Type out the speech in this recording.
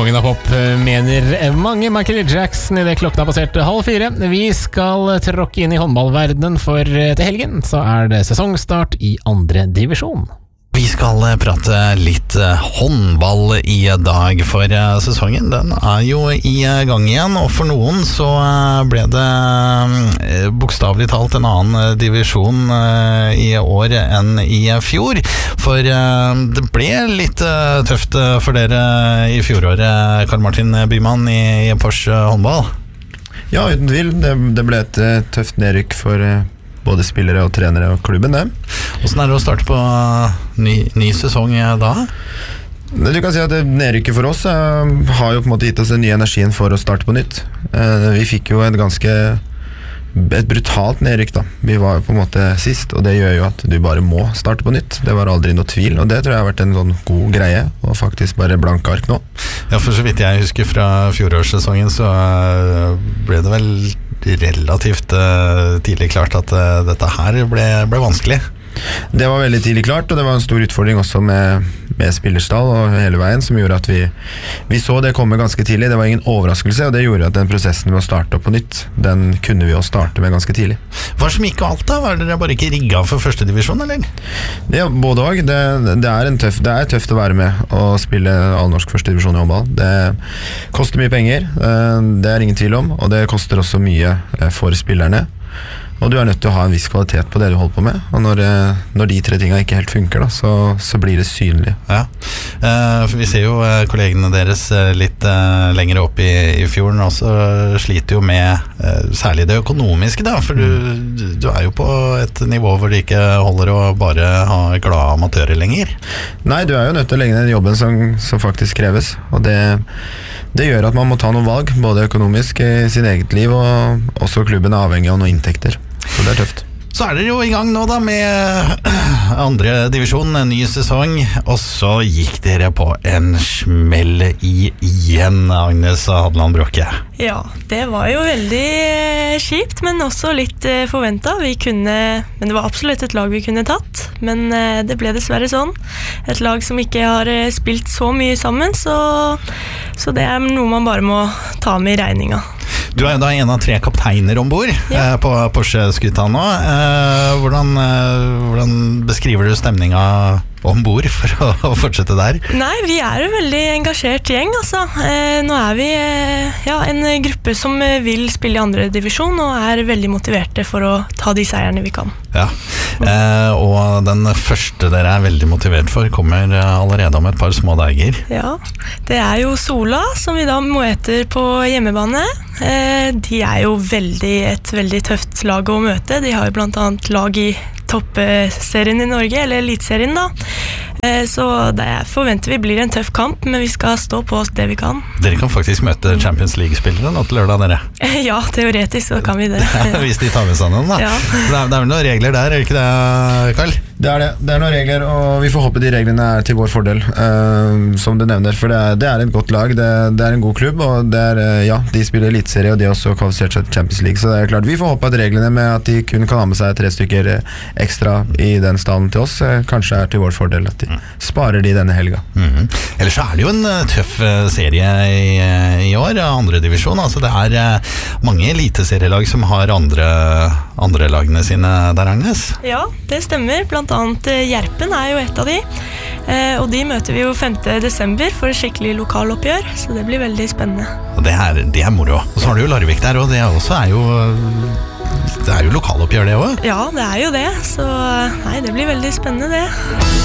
Kongen av pop mener mange. Michael Jackson I det klokken passert 3:30. Vi skal tråkke inn I håndballverdenen, for til helgen så det sesongstart I 2. divisjon. Vi skal prate litt håndball I dag, for sesongen den jo I gang igjen, og for noen så ble det bokstavelig talt en annen divisjon I år enn I fjor, for det ble litt tøft for dere I fjoråret, Karl Martin Bymann I Porsche håndball. Ja, uten tvil. Det ble et tøft nedrykk for både spillere og trenere og klubben det. Hvordan det å starte på ny sesong da? Du kan si at nedrykket for oss har jo på en måte gitt oss den nye energien for å starte på nytt. Vi fikk jo et brutalt nedrykk da. Vi var jo på en måte sist, og det gjør jo at du bare må starte på nytt. Det var aldri noe tvil, og det tror jeg har vært en sånn god greie, og faktisk bare blanke ark nå. Ja, for så vidt jeg husker fra fjorårssesongen, så ble det vel relativt tidlig klart at dette her ble vanskelig. Det var veldig tidlig klart, og det var en stor utfordring også med spillerstall og hele veien, som gjorde at vi så det komme ganske tidlig. Det var ingen overraskelse, og det gjorde at den prosessen med å starte opp på nytt, den kunne vi jo starte med ganske tidlig. Hva som gikk alt da? Var dere bare ikke rigget for første divisjon, eller? Ja, både og. Det tøft å være med og spille allnorsk første divisjon I håndball. Det koster mye penger, det ingen tvil om, og det koster også mye for spillerne. Og du nødt til å ha en viss kvalitet på det du holder på med, og når de tre tingene ikke helt funker da, så blir det synlig. Ja, for vi ser jo kollegene deres litt lenger opp I fjorden også sliter jo med særlig det økonomiske da, for du jo på et nivå hvor det ikke holder å bare ha glade amatører lenger. Nei, du jo nødt til å legge ned jobben som faktisk kreves, og det gjør at man må ta noen valg, både økonomisk I sin eget liv, og også klubben avhengig av noen inntekter. Så det tøft. Så dere jo I gang nå da med 2. divisjon, en ny sesong, og så gikk dere på en smell igjen, Agnes Hadeland Bråke. Ja, det var jo veldig kjipt, men også litt forventet. Men det var absolutt et lag vi kunne tatt, men det ble dessverre sånn. Et lag som ikke har spilt så mye sammen, så det noe man bare må ta med I regninga. Du da en av 3 kapteiner ombord på Porsche-skuta nå. Hvordan beskriver du stemningen ombord for å fortsette der? Nei, vi jo veldig engasjert gjeng, altså. Nå vi en gruppe som vil spille I 2. divisjon, og veldig motiverte for å ta de seierne vi kan. Ja, og den første dere veldig motivert for kommer allerede om et par små dager. Ja, det jo Sola, som vi da møter på hjemmebane. De jo et veldig tøft lag å møte. De har jo blant annet lag I toppserien I Norge, eller elitserien da. Så det forventer vi blir en tøff kamp, men vi skal stå på oss det vi kan. Dere kan faktisk møte Champions League-spillere nå til lørdag, dere. Ja, teoretisk så kan vi det. Hvis de tar med seg noen da. Ja. Det vel noen regler der, ikke det, Karl? Det det. Det noen regler, og vi får håpe de reglene til vår fordel, som du nevner, for det et godt lag, det en god klubb, og de spiller elitserie, og de har også kvalifisert seg til Champions League, så det klart, vi får håpe at reglene med at de kun kan ha med seg 3 stykker ekstra I den stallen til oss, kanskje til vår fordel at de sparer de denne helga. Ellers så det jo en tøff serie I år, 2. divisjon, altså det mange eliteserielag som har andre lagene sine der, Agnes? Ja, det stemmer, blant annet Gjerpen jo et av de, og de møter vi jo 5. desember for et skikkelig lokaloppgjør, så det blir veldig spennende. Og det moro, og så har du jo Larvik der, og det også det jo lokaloppgjør det også? Ja, det jo det, så nei, det blir veldig spennende det.